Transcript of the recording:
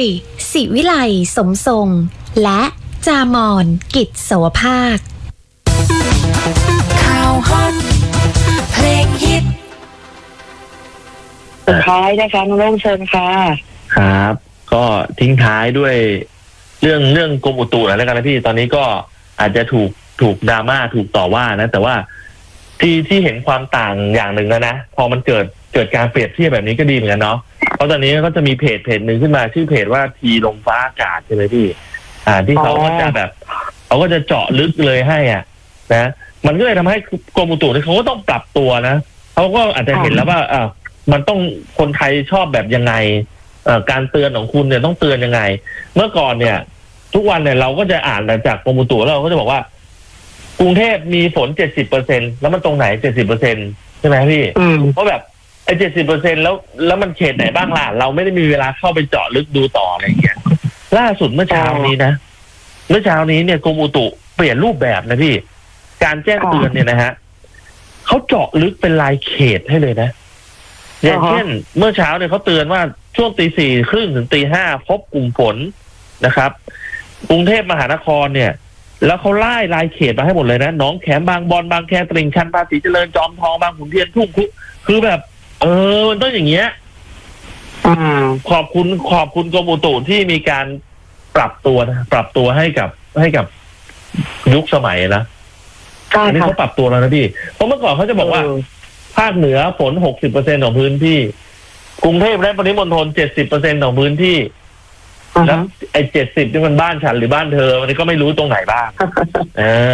ศิวิไลสมทรงและจามอนกิจโสภาคข่าวฮอตเพลงฮิตสุดท้ายนะคะน้องโล่งเชิญค่ะครับก็ทิ้งท้ายด้วยเรื่องกรมอุตุแล้วกันนะพี่ตอนนี้ก็อาจจะถูกดราม่าถูกต่อว่านะแต่ว่าที่เห็นความต่างอย่างหนึ่งแล้วนะพอมันเกิดการเปรียบเทียบแบบนี้ก็ดีเหมือนกันเนาะเพราะตอนนี้ก็จะมีเพจหนึ่งขึ้นมาชื่อเพจว่าทีลมฟ้าอากาศใช่ไหมพี่ที่เขาก็จะแบบเขาก็จะเจาะลึกเลยให้นะมันก็เลยทำให้กรมอุตุเขาก็ต้องปรับตัวนะเขาก็อาจจะเห็นแล้วว่ามันต้องคนไทยชอบแบบยังไงการเตือนของคุณเนี่ยต้องเตือนยังไงเมื่อก่อนเนี่ยทุกวันเนี่ยเราก็จะอ่านจากกรมอุตุแล้วเราก็จะบอกว่ากรุงเทพมีฝน 70% แล้วมันตรงไหน 70% ใช่ไหมพี่เพราะแบบไอ้ 70% แล้วมันเขตไหนบ้างล่ะเราไม่ได้มีเวลาเข้าไปเจาะลึกดูต่ออะไรอย่างเงี้ยล่าสุดเมื่อเช้านี้เนี่ยกรมอุตุเปลี่ยนรูปแบบนะพี่การแจ้งเตือนเนี่ยนะฮะเขาเจาะลึกเป็นรายเขตให้เลยนะอย่างเช่นเมื่อเช้าเนี่ยเขาเตือนว่าช่วง 4:30 ถึง 5:00 พบกลุ่มฝนนะครับกรุงเทพมหานครเนี่ยแล้วเขาไล่รายเขตมาให้หมดเลยนะหนองแขมบางบอนบางแคตลิ่งชันภาษีเจริญจอมทองบางขุนเทียนทุ่งคุคือแบบมันต้องอย่างเงี้ยขอบคุณกรมอุตุที่มีการปรับตัวให้กับยุคสมัยนะอันนี้เขาปรับตัวแล้วนะพี่เพราะเมื่อก่อนเขาจะบอกว่าภาคเหนือฝน 60% ของพื้นที่กรุงเทพและปริมณฑล 70% ของพื้นที่แล้วไอ้70นี่มันบ้านฉันหรือบ้านเธอมันก็ไม่รู้ตรงไหนบ้าง